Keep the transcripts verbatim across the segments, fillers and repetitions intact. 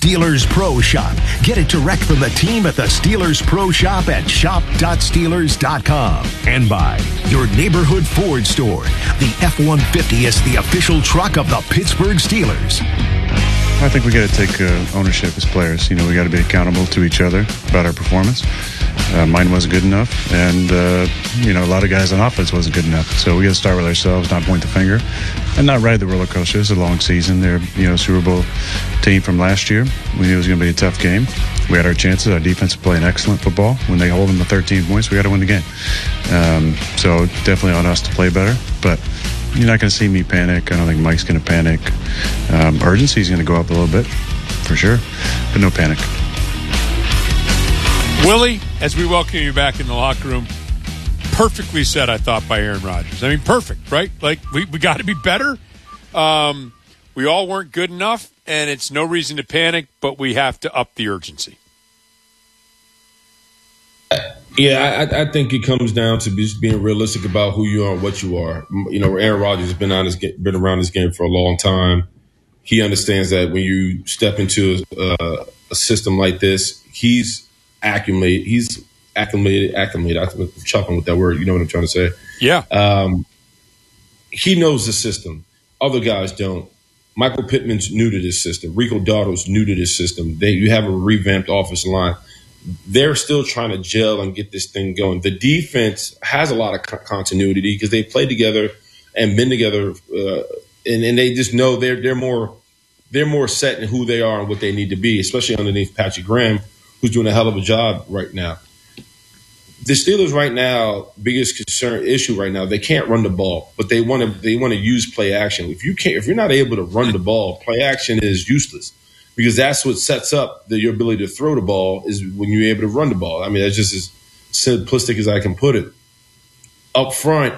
Steelers Pro Shop. Get it direct from the team at the Steelers Pro Shop at shop dot steelers dot com. And by your neighborhood Ford store. The F one fifty is the official truck of the Pittsburgh Steelers. I think we got to take uh, ownership as players. You know, we got to be accountable to each other about our performance. Uh, mine wasn't good enough, and uh, you know, a lot of guys on offense wasn't good enough. So we got to start with ourselves, not point the finger, and not ride the roller coaster. It's a long season. They're, you know, Super Bowl team from last year. We knew it was going to be a tough game. We had our chances. Our defense is playing excellent football. When they hold them to thirteen points, we got to win the game. Um, so definitely on us to play better, but you're not going to see me panic. I don't think Mike's going to panic. Um, urgency is going to go up a little bit, for sure, but no panic. Willie, as we welcome you back in the locker room, perfectly said, I thought, by Aaron Rodgers. I mean, perfect, right? Like, we, we got to be better. Um, we all weren't good enough, and it's no reason to panic, but we have to up the urgency. Yeah, I, I think it comes down to just being realistic about who you are and what you are. You know, Aaron Rodgers has been on this, been around this game for a long time. He understands that when you step into a, a system like this, he's acclimated. He's acclimated. Acclimated. I'm chuckling with that word. You know what I'm trying to say? Yeah. Um, he knows the system. Other guys don't. Michael Pittman's new to this system. Rico Dotto's new to this system. They, you have a revamped offensive line. They're still trying to gel and get this thing going. The defense has a lot of co- continuity because they played together and been together, uh, and, and they just know they're they're more they're more set in who they are and what they need to be, especially underneath Patrick Graham, who's doing a hell of a job right now. The Steelers right now, biggest concern issue right now, they can't run the ball, but they want to they want to use play action. If you can't, if you're not able to run the ball, play action is useless. Because that's what sets up the, your ability to throw the ball is when you're able to run the ball. I mean, that's just as simplistic as I can put it. Up front,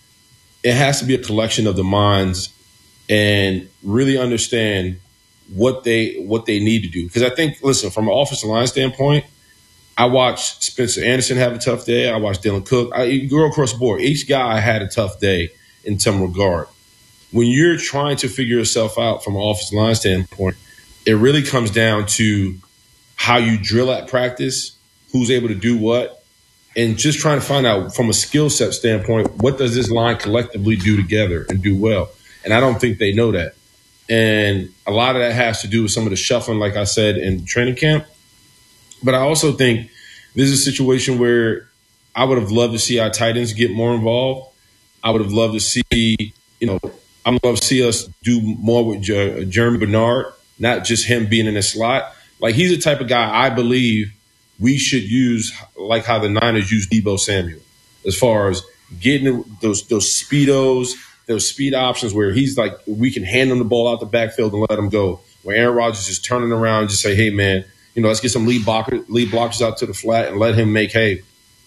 it has to be a collection of the minds and really understand what they what they need to do. Because I think, listen, from an offensive line standpoint, I watched Spencer Anderson have a tough day. I watched Dylan Cook. I, you go across the board. Each guy had a tough day in some regard. When you're trying to figure yourself out from an offensive line standpoint, it really comes down to how you drill at practice, who's able to do what, and just trying to find out from a skill set standpoint, what does this line collectively do together and do well? And I don't think they know that. And a lot of that has to do with some of the shuffling, like I said, in training camp. But I also think this is a situation where I would have loved to see our tight ends get more involved. I would have loved to see, you know, I would love to see us do more with Jer- Jeremy Bernard. Not just him being in a slot. Like, he's the type of guy I believe we should use like how the Niners use Deebo Samuel as far as getting those those speedos, those speed options where he's like, we can hand him the ball out the backfield and let him go. Where Aaron Rodgers is turning around and just say, hey, man, you know, let's get some lead, blocker, lead blockers out to the flat and let him make hay.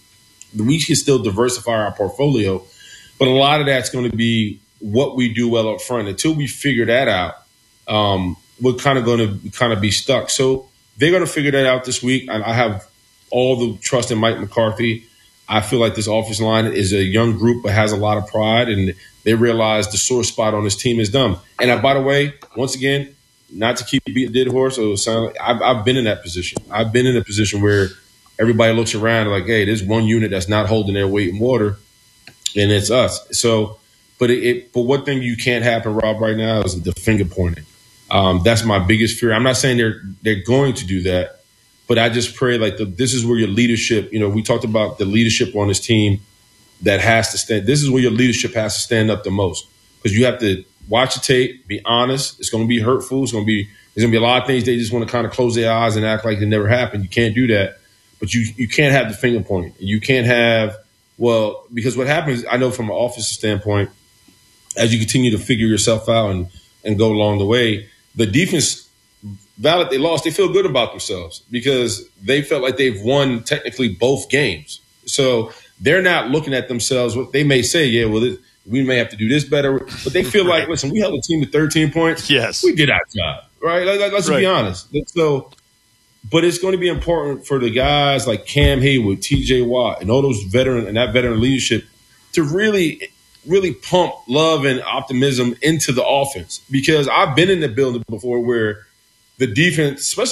We can still diversify our portfolio. But a lot of that's going to be what we do well up front. Until we figure that out, um, we're kind of going to kind of be stuck. So they're going to figure that out this week. And I have all the trust in Mike McCarthy. I feel like this offensive line is a young group but has a lot of pride, and they realize the sore spot on this team is dumb. And I, by the way, once again, not to keep beating a dead horse, or sound like, I've, I've been in that position. I've been in a position where everybody looks around like, hey, there's one unit that's not holding their weight in water, and it's us. So, but it, it, but one thing you can't happen, Rob, right now is the finger pointing. Um, that's my biggest fear. I'm not saying they're they're going to do that, but I just pray like the, this is where your leadership, you know, we talked about the leadership on this team that has to stand. This is where your leadership has to stand up the most, because you have to watch the tape, be honest. It's going to be hurtful. It's going to be there's going to be a lot of things they just want to kind of close their eyes and act like it never happened. You can't do that, but you you can't have the finger point. You can't have well because what happens, I know from an offensive standpoint, as you continue to figure yourself out and and go along the way. The defense, valid they lost, they feel good about themselves because they felt like they've won technically both games. So they're not looking at themselves. They may say, yeah, well, this, we may have to do this better. But they feel like, listen, we held a team to thirteen points. Yes. We did our job, right? Like, let's right. be honest. So, but it's going to be important for the guys like Cam Hayward, T J Watt, and all those veteran and that veteran leadership to really – really pump love and optimism into the offense, because I've been in the building before where the defense, especially